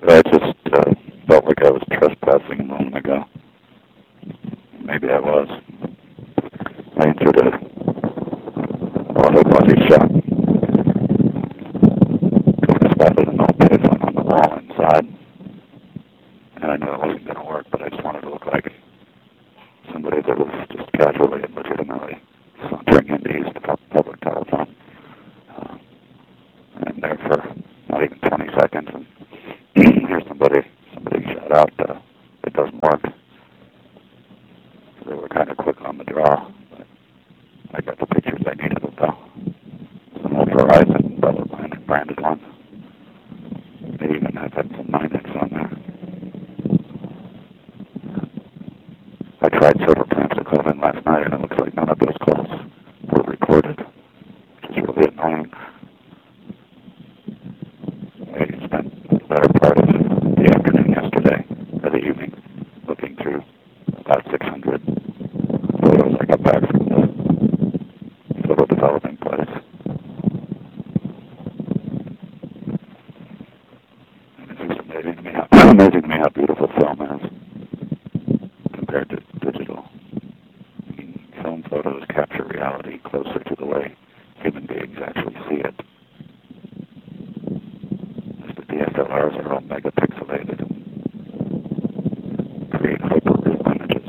I just felt like I was trespassing a moment ago. Maybe I was. I entered a auto body shop. I spotted an old payphone on the wall inside. And I knew it wasn't going to work, but I just wanted to look like somebody that was just casually and legitimately sauntering in to use the public telephone. And there for not even 20 seconds, and here's somebody shout out, it doesn't work. So they were kind of quick on the draw, but I got the pictures I needed of though. Some old Verizon branded ones. They even have had some 9X on there. I tried several times to call in last night, and it looks like none of those calls were recorded, which is really annoying. I spent the better part of the afternoon yesterday, or the evening, looking through about 600 photos I got back from the photo developing place. And it's just amazing to me how beautiful film is compared to digital. I mean, film photos capture reality closer to the way human beings actually see it. As the DSLRs are all megapixelated and create hyper-real images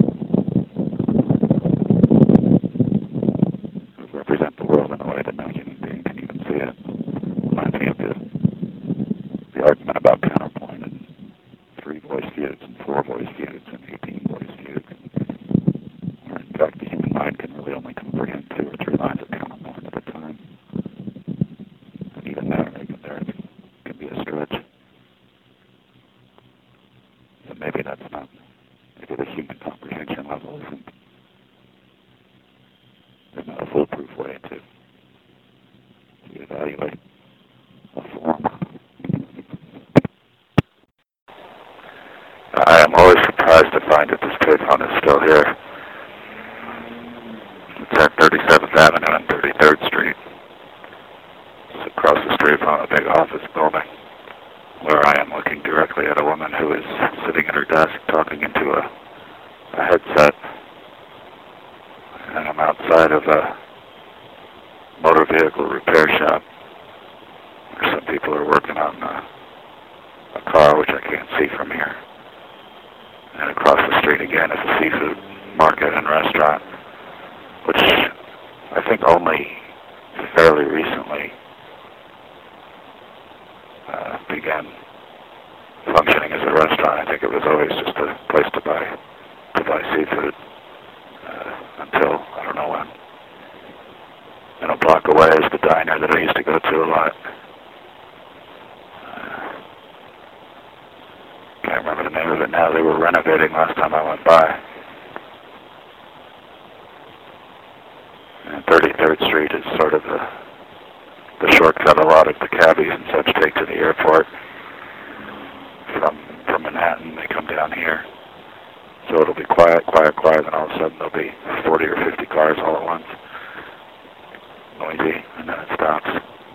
that represent the world in a way that no human being can even see it. Reminds me of the argument about counterpoint and 3 voice feuds and 4 voice feuds and 18 voice feuds. Where in fact the human mind can really only comprehend 2 or 3 lines of counterpoint at a time. And even there can be a stretch. So maybe that's not, maybe the human comprehension level isn't, there's not a foolproof way to evaluate a form. I am always surprised to find that this payphone is still here. It's at 37th Avenue and 33rd Street. It's across the street from a big office building, where I am looking directly at a woman who is sitting at her desk talking into a headset. And I'm outside of a motor vehicle repair shop, where some people are working on a car, which I can't see from here. And across the street again is a seafood market and restaurant, which I think only fairly recently began functioning as a restaurant. I think it was always just a place to buy seafood until, I don't know when. And a block away is the diner that I used to go to a lot. Can't remember the name of it now. They were renovating last time I went by. And 33rd Street is sort of the shortcut a lot of the cabbies and such take to the airport. From Manhattan, they come down here. So it'll be quiet, and all of a sudden there'll be 40 or 50 cars all at once. Noisy, and then it stops.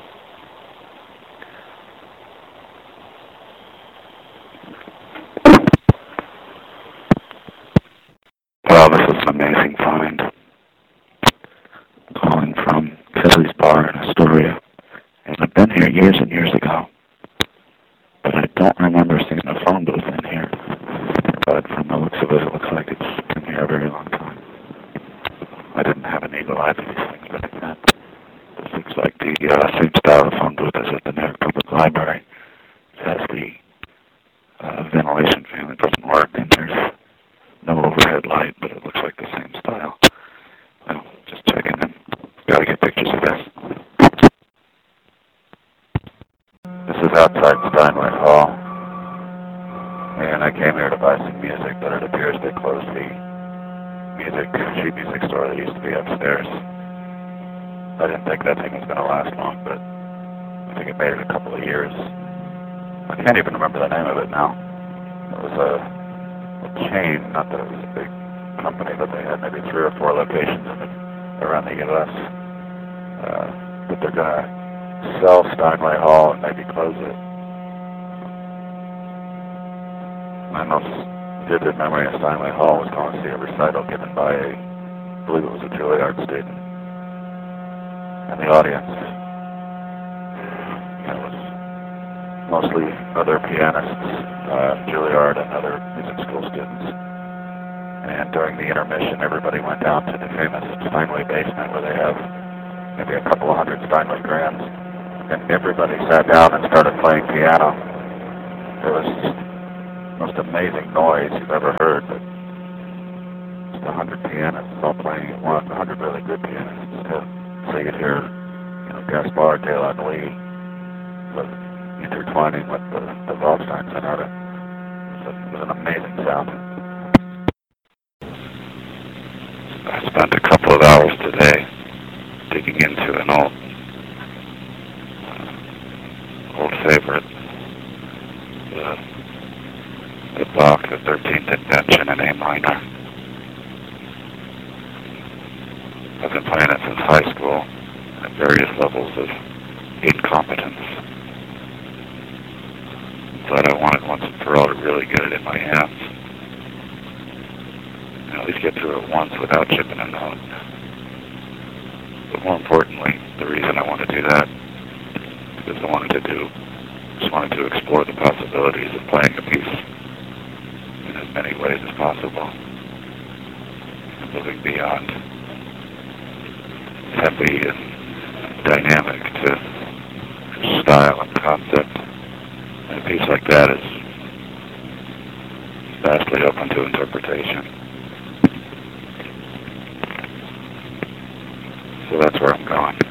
Well, this is an amazing find. Calling from Kelly's Bar in Astoria. And I've been here years and years ago. But I don't remember seeing a phone booth in here. But from the looks of it, it looks like it's been here a very long time. I didn't have an eagle eye for these things back then. This looks like the same style of phone booth as at the New York Public Library. It has the ventilation fan that doesn't work, and there's no overhead light, but it looks like the same style. Well, just checking in. Gotta get pictures of this. This is outside Steinway Hall, and I came here to buy some music, but it appears they closed the sheet music store that used to be upstairs. I didn't think that thing was going to last long, but I think it made it a couple of years. I can't even remember the name of it now. It was a chain, not that it was a big company, but they had maybe 3 or 4 locations around the U.S. But they're going to sell Steinway Hall and maybe close it. My most vivid memory of Steinway Hall was going to see a recital given by I believe it was a Juilliard student. And the audience, was mostly other pianists, Juilliard and other music school students. And during the intermission, everybody went down to the famous Steinway basement where they have maybe a couple of hundred Steinway grands. And everybody sat down and started playing piano. It was just the most amazing noise you've ever heard. But just 100 pianists all playing at once, 100 really good pianists. So you could hear, Gaspard de la Nuit intertwining with the Waldstein Sonata. It was an amazing sound. I spent a couple of hours today digging into an old favorite, the Bach, the 13th Invention in A minor. I've been playing it since high school at various levels of incompetence. But I wanted once and for all to really get it in my hands. And at least get through it once without chipping a note. But more importantly, the reason I want to do that is because I just wanted to explore the possibilities of playing a piece in as many ways as possible. And moving beyond heavy and dynamic to style and concept. And a piece like that is vastly open to interpretation. So that's where I'm going.